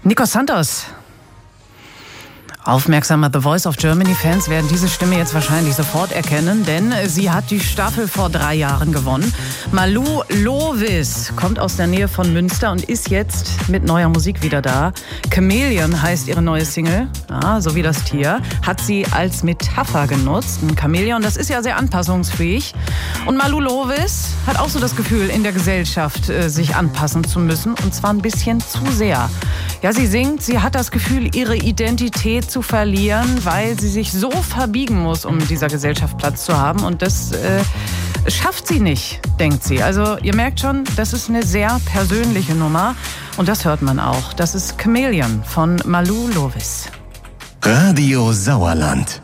Nico Santos. Aufmerksame The Voice of Germany-Fans werden diese Stimme jetzt wahrscheinlich sofort erkennen, denn sie hat die Staffel vor 3 Jahren gewonnen. Malou Lovis kommt aus der Nähe von Münster und ist jetzt mit neuer Musik wieder da. Chameleon heißt ihre neue Single, so wie das Tier, hat sie als Metapher genutzt. Ein Chameleon, das ist ja sehr anpassungsfähig. Und Malou Lovis hat auch so das Gefühl, in der Gesellschaft sich anpassen zu müssen, und zwar ein bisschen zu sehr. Ja, sie singt, sie hat das Gefühl, ihre Identität zu verlieren, weil sie sich so verbiegen muss, um in dieser Gesellschaft Platz zu haben. Und das schafft sie nicht, denkt sie. Also ihr merkt schon, das ist eine sehr persönliche Nummer. Und das hört man auch. Das ist Chameleon von Malou Lovis. Radio Sauerland.